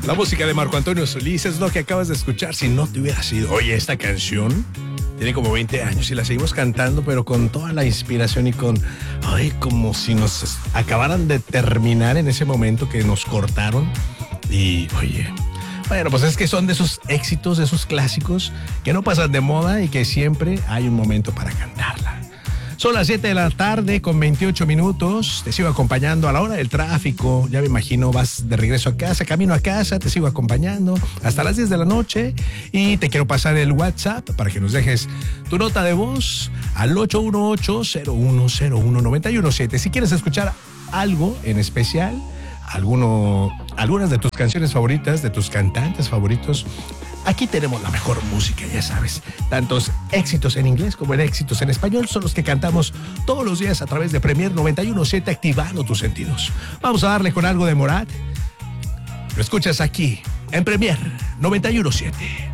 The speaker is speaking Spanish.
La música de Marco Antonio Solís es lo que acabas de escuchar. Si no te hubiera sido, oye, esta canción tiene como 20 años y la seguimos cantando, pero con toda la inspiración y con, ay, como si nos acabaran de terminar en ese momento que nos cortaron. Y, oye, bueno, pues es que son de esos éxitos, de esos clásicos que no pasan de moda y que siempre hay un momento para cantarla. Son las 7 de la tarde con 28 minutos. Te sigo acompañando a la hora del tráfico. Ya me imagino, vas de regreso a casa, camino a casa, te sigo acompañando hasta las 10 de la noche. Y te quiero pasar el WhatsApp para que nos dejes tu nota de voz al 818-0101-917. Si quieres escuchar algo en especial, algunas de tus canciones favoritas, de tus cantantes favoritos, aquí tenemos la mejor música, ya sabes. Tantos éxitos en inglés como en éxitos en español son los que cantamos todos los días a través de Premier 91.7, activando tus sentidos. Vamos a darle con algo de Morat. Lo escuchas aquí en Premier 91.7.